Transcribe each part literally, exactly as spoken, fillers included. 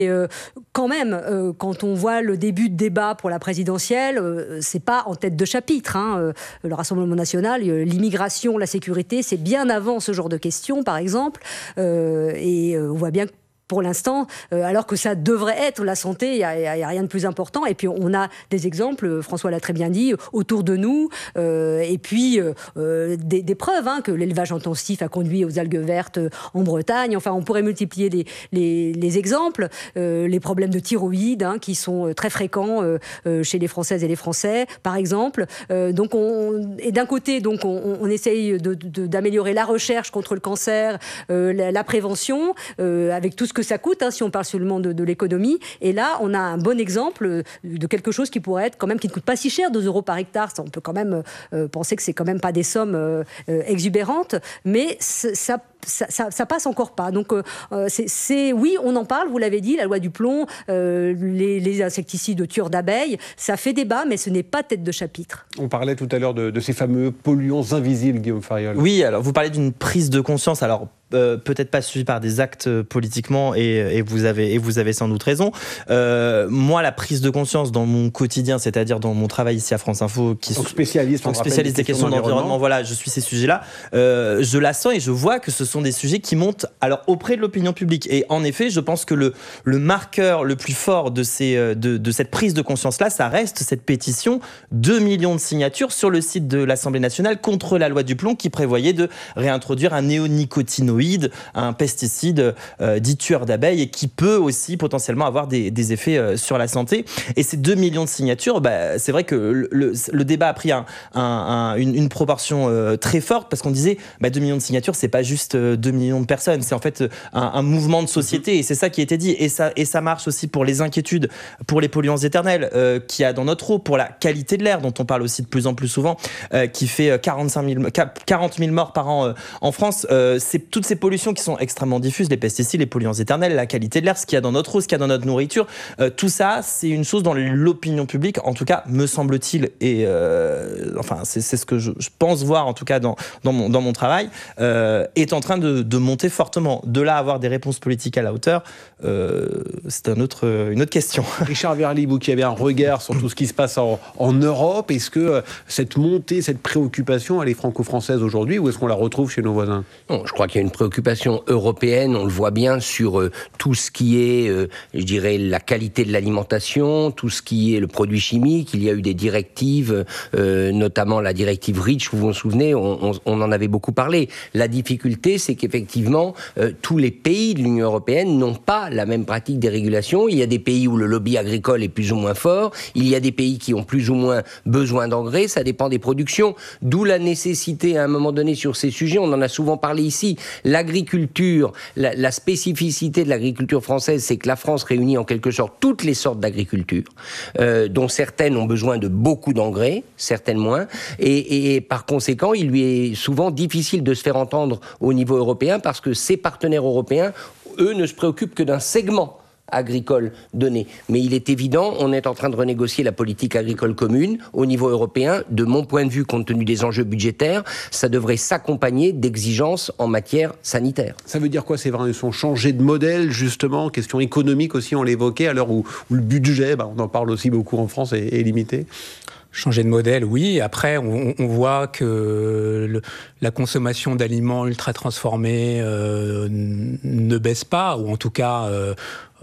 Et euh, quand même, euh, quand on voit le début de débat pour la présidentielle, euh, c'est pas en tête de chapitre. Hein. Euh, le Rassemblement national, euh, l'immigration, la sécurité, c'est bien avant ce genre de questions, par exemple. Euh, et euh, on voit bien que pour l'instant, euh, alors que ça devrait être la santé, il n'y a, a rien de plus important. Et puis on a des exemples, François l'a très bien dit, autour de nous, euh, et puis euh, des, des preuves hein, que l'élevage intensif a conduit aux algues vertes en Bretagne. Enfin, on pourrait multiplier les, les, les exemples, euh, les problèmes de thyroïde hein, qui sont très fréquents euh, chez les Françaises et les Français, par exemple. Euh, donc on, et d'un côté, donc on, on essaye de, de, d'améliorer la recherche contre le cancer, euh, la, la prévention, euh, avec tout ce que ça coûte, hein, si on parle seulement de, de l'économie. Et là, on a un bon exemple de quelque chose qui pourrait être quand même, qui ne coûte pas si cher, deux euros par hectare. Ça, on peut quand même euh, penser que c'est quand même pas des sommes euh, exubérantes, mais ça, ça, ça, ça passe encore pas. Donc, euh, c'est, c'est, oui, on en parle, vous l'avez dit, la loi du plomb, euh, les, les insecticides tueurs d'abeilles, ça fait débat, mais ce n'est pas tête de chapitre. On parlait tout à l'heure de, de ces fameux polluants invisibles, Guillaume Fariol. Oui, alors vous parlez d'une prise de conscience, alors Euh, peut-être pas suivi par des actes euh, politiquement et, et, vous avez, et vous avez sans doute raison. Euh, moi, la prise de conscience dans mon quotidien, c'est-à-dire dans mon travail ici à France Info, qui donc spécialiste, donc spécialiste des questions d'environnement, voilà, je suis ces sujets-là, euh, je la sens et je vois que ce sont des sujets qui montent alors auprès de l'opinion publique. Et en effet, je pense que le, le marqueur le plus fort de, ces, de, de cette prise de conscience-là, ça reste cette pétition, deux millions de signatures sur le site de l'Assemblée nationale contre la loi du plomb qui prévoyait de réintroduire un néonicotinoïde, un pesticide euh, dit tueur d'abeilles et qui peut aussi potentiellement avoir des, des effets euh, sur la santé. Et ces deux millions de signatures, bah, c'est vrai que le, le, le débat a pris un, un, un, une, une proportion euh, très forte parce qu'on disait bah, deux millions de signatures, c'est pas juste euh, deux millions de personnes, c'est en fait un, un mouvement de société et c'est ça qui a été dit. Et ça, et ça marche aussi pour les inquiétudes, pour les polluants éternels euh, qu'il y a dans notre eau, pour la qualité de l'air dont on parle aussi de plus en plus souvent, euh, qui fait quarante-cinq mille, quarante mille morts par an euh, en France. Euh, c'est toutes ces pollutions qui sont extrêmement diffuses, les pesticides, les polluants éternels, la qualité de l'air, ce qu'il y a dans notre eau, ce qu'il y a dans notre nourriture, euh, tout ça, c'est une chose dans l'opinion publique, en tout cas, me semble-t-il, et euh, enfin, c'est, c'est ce que je, je pense voir, en tout cas, dans, dans, mon, dans mon travail, euh, est en train de, de monter fortement. De là à avoir des réponses politiques à la hauteur, euh, c'est un autre, une autre question. Richard Verly, vous qui avez un regard sur tout ce qui se passe en, en Europe, est-ce que cette montée, cette préoccupation, elle est franco-française aujourd'hui, ou est-ce qu'on la retrouve chez nos voisins ? Non, je crois qu'il y a une préoccupation européenne, on le voit bien sur euh, tout ce qui est, euh, je dirais, la qualité de l'alimentation, tout ce qui est le produit chimique. Il y a eu des directives, euh, notamment la directive REACH, vous vous souvenez, on, on, on en avait beaucoup parlé. La difficulté, c'est qu'effectivement, euh, tous les pays de l'Union européenne n'ont pas la même pratique des régulations. Il y a des pays où le lobby agricole est plus ou moins fort, il y a des pays qui ont plus ou moins besoin d'engrais, ça dépend des productions, d'où la nécessité, à un moment donné, sur ces sujets, on en a souvent parlé ici, l'agriculture, la, la spécificité de l'agriculture française, c'est que la France réunit en quelque sorte toutes les sortes d'agriculture, euh, dont certaines ont besoin de beaucoup d'engrais, certaines moins, et, et, et par conséquent, il lui est souvent difficile de se faire entendre au niveau européen parce que ses partenaires européens, eux, ne se préoccupent que d'un segment agricole donné. Mais il est évident, on est en train de renégocier la politique agricole commune au niveau européen. De mon point de vue, compte tenu des enjeux budgétaires, ça devrait s'accompagner d'exigences en matière sanitaire. Ça veut dire quoi, c'est vrai, ils sont changés de modèle, justement, question économique aussi, on l'évoquait, à l'heure où, où le budget, bah, on en parle aussi beaucoup en France, est, est limité. Changer de modèle, oui. Après, on, on voit que le, la consommation d'aliments ultra transformés euh, ne baisse pas, ou en tout cas, euh,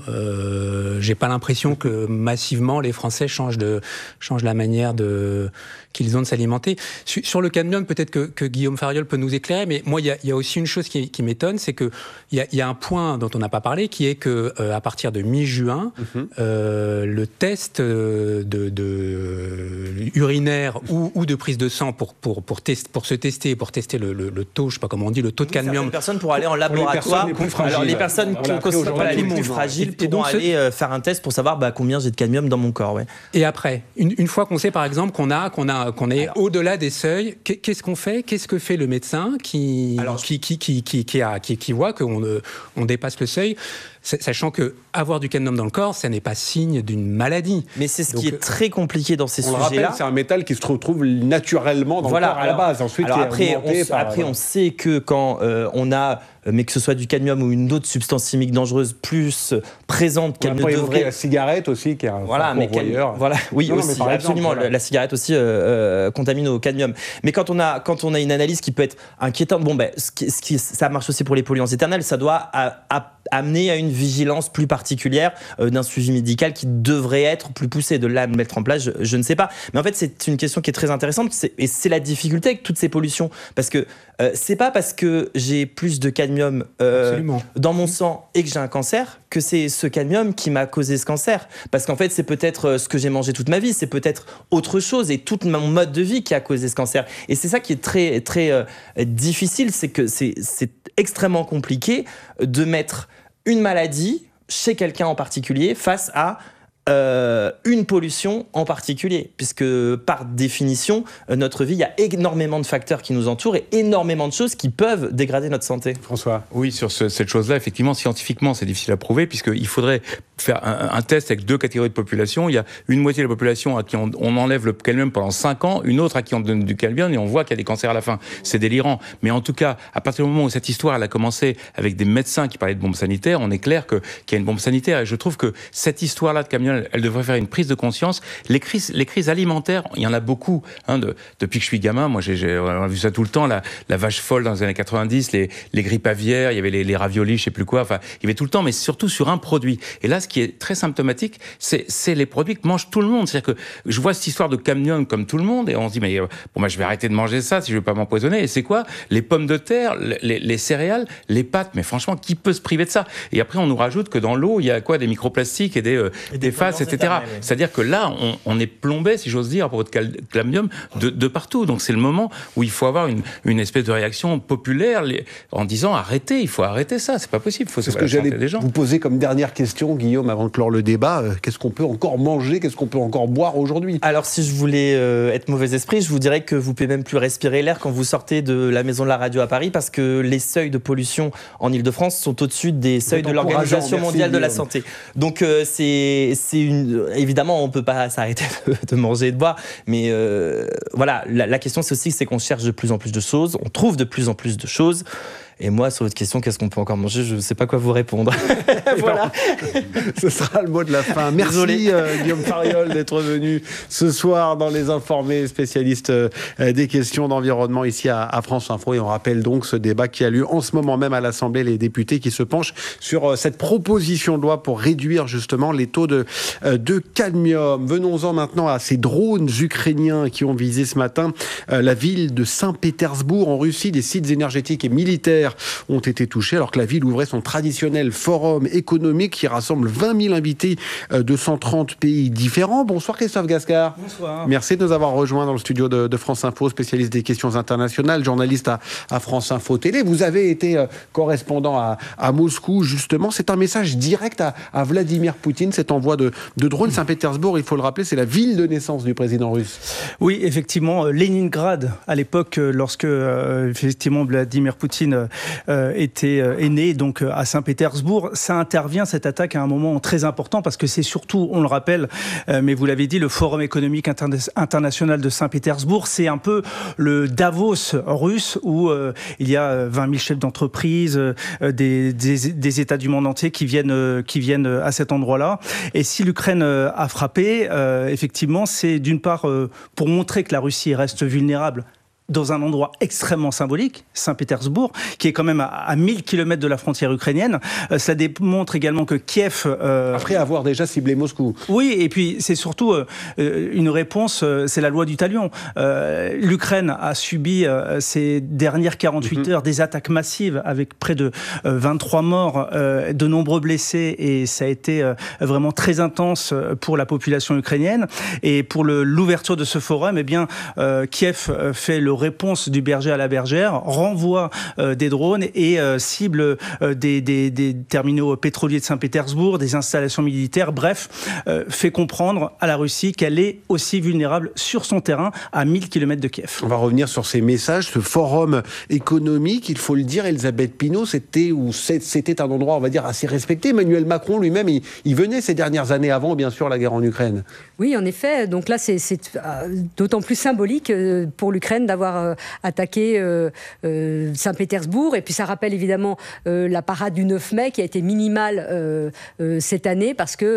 euh, j'ai pas l'impression que massivement les Français changent de changent la manière de qu'ils ont de s'alimenter. Sur, sur le cadmium, peut-être que, que Guillaume Fariol peut nous éclairer, mais moi, il y a, y a aussi une chose qui, qui m'étonne, c'est que il y a, y a un point dont on n'a pas parlé, qui est que euh, à partir de mi-juin, mm-hmm. euh, le test de, de urinaire ou, ou de prise de sang pour pour pour, test, pour se tester, pour tester le, le, le taux, je sais pas comment on dit, le taux de cadmium. Certaines personnes pour aller en laboratoire. Les personnes les alors les personnes qui ont voilà, les plus fragiles pourront aller ce... faire un test pour savoir bah, combien j'ai de cadmium dans mon corps. Ouais. Et après, une, une fois qu'on sait par exemple qu'on a qu'on a qu'on est alors, au-delà des seuils, qu'est-ce qu'on fait ? Qu'est-ce que fait le médecin qui alors, qui, qui qui qui qui a qui, qui voit qu'on on dépasse le seuil ? sachant que avoir du cadmium dans le corps, ça n'est pas signe d'une maladie. Mais c'est ce Donc, qui est très compliqué dans ces on sujets-là. le rappelle, c'est un métal qui se retrouve naturellement dans voilà, le corps à alors, la base. Ensuite, alors après, on, par, après voilà. on sait que quand euh, on a, mais que ce soit du cadmium ou une autre substance chimique dangereuse plus présente qu'elle ne devrait. La cigarette aussi, qui est un voilà, mais quel... voilà, oui, non, aussi, non, absolument. Exemple, voilà. La cigarette aussi euh, euh, contamine au cadmium. Mais quand on a quand on a une analyse qui peut être inquiétante, bon ben, ce qui, ce qui, ça marche aussi pour les polluants éternels. Ça doit à, à, amener à une vigilance plus particulière euh, d'un suivi médical qui devrait être plus poussé. De là à le mettre en place, je, je ne sais pas. Mais en fait, c'est une question qui est très intéressante, c'est, et c'est la difficulté avec toutes ces pollutions, parce que euh, c'est pas parce que j'ai plus de cadmium euh, dans mon sang et que j'ai un cancer que c'est ce cadmium qui m'a causé ce cancer. Parce qu'en fait, c'est peut-être ce que j'ai mangé toute ma vie, c'est peut-être autre chose et tout mon mode de vie qui a causé ce cancer. Et c'est ça qui est très, très euh, difficile, c'est que c'est, c'est extrêmement compliqué de mettre une maladie chez quelqu'un en particulier face à euh, une pollution en particulier, puisque par définition, notre vie, il y a énormément de facteurs qui nous entourent et énormément de choses qui peuvent dégrader notre santé. François. Oui, sur ce, cette chose-là, effectivement, scientifiquement, c'est difficile à prouver, puisqu'il faudrait faire un, un test avec deux catégories de population. Il y a une moitié de la population à qui on, on enlève le cadmium pendant cinq ans, une autre à qui on donne du cadmium et on voit qu'il y a des cancers à la fin. C'est délirant. Mais en tout cas, à partir du moment où cette histoire elle a commencé avec des médecins qui parlaient de bombes sanitaires, on est clair que, qu'il y a une bombe sanitaire. Et je trouve que cette histoire-là de cadmium, elle devrait faire une prise de conscience. Les crises, les crises alimentaires, il y en a beaucoup. Hein, de, depuis que je suis gamin, moi j'ai, j'ai on a vu ça tout le temps, la, la vache folle dans les années quatre-vingt-dix, les, les grippes aviaires, il y avait les, les raviolis, je sais plus quoi. Enfin, il y avait tout le temps, mais surtout sur un produit. Et là, ce qui est très symptomatique, c'est, c'est les produits que mange tout le monde. C'est-à-dire que je vois cette histoire de cadmium comme tout le monde, et on se dit, mais bon, moi, je vais arrêter de manger ça si je veux pas m'empoisonner. Et c'est quoi? Les pommes de terre, les, les céréales, les pâtes. Mais franchement, qui peut se priver de ça? Et après, on nous rajoute que dans l'eau, il y a quoi? Des microplastiques et des, euh, et des, des faces, et cetera. Oui. C'est-à-dire que là, on, on est plombé, si j'ose dire, à propos de cadmium, de, de partout. Donc c'est le moment où il faut avoir une, une espèce de réaction populaire les, en disant, arrêtez, il faut arrêter ça. C'est pas possible. Il faut c'est ce que j'allais des gens. Vous poser comme dernière question, Guillaume, avant de clore le débat. Euh, qu'est-ce qu'on peut encore manger? Qu'est-ce qu'on peut encore boire aujourd'hui? Alors, si je voulais euh, être mauvais esprit, je vous dirais que vous pouvez même plus respirer l'air quand vous sortez de la maison de la radio à Paris, parce que les seuils de pollution en Ile-de-France sont au-dessus des seuils de l'Organisation mondiale de la santé. Donc, euh, c'est, c'est une... évidemment, on ne peut pas s'arrêter de, de manger et de boire, mais euh, voilà, la, la question, c'est aussi c'est qu'on cherche de plus en plus de choses, on trouve de plus en plus de choses. Et moi, sur votre question, qu'est-ce qu'on peut encore manger? Je ne sais pas quoi vous répondre. Voilà. Ce sera le mot de la fin. Merci euh, Guillaume Fariol d'être venu ce soir dans Les Informés, spécialiste euh, des questions d'environnement ici à, à France Info. Et on rappelle donc ce débat qui a lieu en ce moment même à l'Assemblée, les députés qui se penchent sur euh, cette proposition de loi pour réduire justement les taux de, euh, de cadmium. Venons-en maintenant à ces drones ukrainiens qui ont visé ce matin euh, la ville de Saint-Pétersbourg en Russie. Des sites énergétiques et militaires ont été touchés alors que la ville ouvrait son traditionnel forum économique qui rassemble vingt mille invités de cent trente pays différents. Bonsoir Christophe Gascard. Bonsoir. Merci de nous avoir rejoints dans le studio de, de France Info, spécialiste des questions internationales, journaliste à, à France Info Télé. Vous avez été euh, correspondant à, à Moscou, justement. C'est un message direct à, à Vladimir Poutine, cet envoi de, de drones. Saint-Pétersbourg, il faut le rappeler, c'est la ville de naissance du président russe. Oui, effectivement, Leningrad, à l'époque, lorsque euh, effectivement Vladimir Poutine Euh, était euh, est né donc à Saint-Pétersbourg. Ça intervient, cette attaque, à un moment très important parce que c'est surtout, on le rappelle, euh, mais vous l'avez dit, le Forum économique interna- international de Saint-Pétersbourg. C'est un peu le Davos russe où euh, il y a vingt mille chefs d'entreprise, euh, des, des, des États du monde entier qui viennent, euh, qui viennent à cet endroit-là. Et si l'Ukraine euh, a frappé, euh, effectivement, c'est d'une part euh, pour montrer que la Russie reste vulnérable dans un endroit extrêmement symbolique, Saint-Pétersbourg, qui est quand même à, à mille kilomètres de la frontière ukrainienne. Euh, ça démontre également que Kiev... Euh... Après avoir déjà ciblé Moscou. Oui, et puis c'est surtout euh, une réponse, euh, c'est la loi du talion. Euh, L'Ukraine a subi euh, ces dernières quarante-huit mm-hmm. heures des attaques massives avec près de euh, vingt-trois morts, euh, de nombreux blessés, et ça a été euh, vraiment très intense pour la population ukrainienne. Et pour le, l'ouverture de ce forum, eh bien, euh, Kiev fait le réponse du berger à la bergère, renvoie euh, des drones et euh, cible euh, des, des, des terminaux pétroliers de Saint-Pétersbourg, des installations militaires, bref, euh, fait comprendre à la Russie qu'elle est aussi vulnérable sur son terrain à mille kilomètres de Kiev. On va revenir sur ces messages, ce forum économique, il faut le dire, Elisabeth Pinault, c'était, ou c'était un endroit, on va dire, assez respecté. Emmanuel Macron lui-même, il, il venait ces dernières années avant, bien sûr, la guerre en Ukraine. Oui, en effet. Donc là, c'est, c'est d'autant plus symbolique pour l'Ukraine d'avoir attaqué euh, euh, Saint-Pétersbourg. Et puis ça rappelle évidemment euh, la parade du neuf mai qui a été minimale euh, euh, cette année parce que